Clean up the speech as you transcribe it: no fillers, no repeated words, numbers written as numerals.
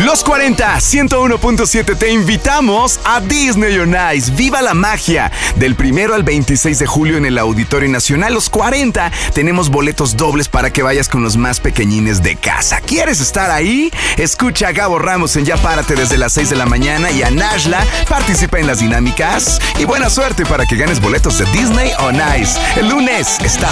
Los 40, 101.7, te invitamos a Disney on Ice. Viva la magia. Del 1 al 26 de julio en el Auditorio Nacional. Los 40, tenemos boletos dobles para que vayas con los más pequeñines de casa. ¿Quieres estar ahí? Escucha a Gabo Ramos en Ya Párate desde las 6 de la mañana y a Nashla. Participa en las dinámicas y buena suerte para que ganes boletos de Disney on Ice. El lunes estás